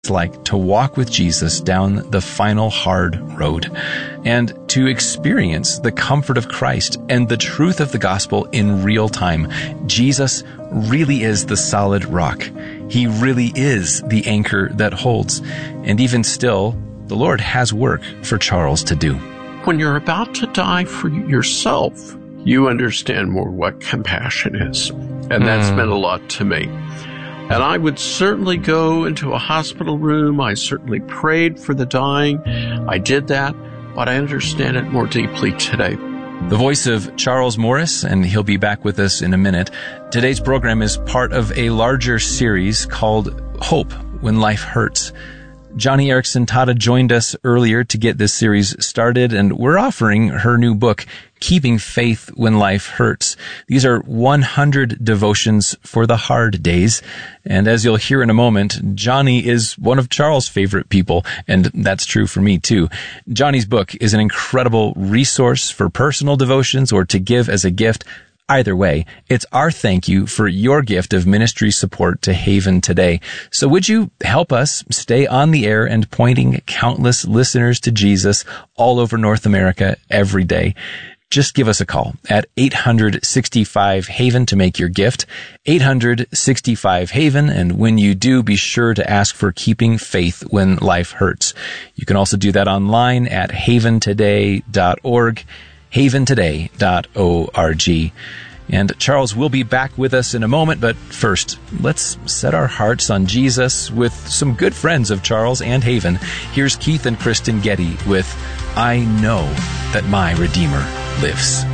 like to walk with Jesus down the final hard road and to experience the comfort of Christ and the truth of the gospel in real time. Jesus really is the solid rock. He really is the anchor that holds. And even still, the Lord has work for Charles to do. When you're about to die for yourself, you understand more what compassion is. And that's meant a lot to me. And I would certainly go into a hospital room. I certainly prayed for the dying. I did that, but I understand it more deeply today. The voice of Charles Morris, and he'll be back with us in a minute. Today's program is part of a larger series called Hope When Life Hurts. Joni Eareckson Tada joined us earlier to get this series started, and we're offering her new book, Keeping Faith When Life Hurts. These are 100 devotions for the hard days. And as you'll hear in a moment, Joni is one of Charles' favorite people, and that's true for me too. Joni's book is an incredible resource for personal devotions or to give as a gift. Either way, it's our thank you for your gift of ministry support to Haven today. So would you help us stay on the air and pointing countless listeners to Jesus all over North America every day? Just give us a call at 865-HAVEN to make your gift, 865-HAVEN, and when you do, be sure to ask for Keeping Faith When Life Hurts. You can also do that online at haventoday.org, haventoday.org. And Charles will be back with us in a moment, but first, let's set our hearts on Jesus with some good friends of Charles and Haven. Here's Keith and Kristen Getty with I Know That My Redeemer Lives.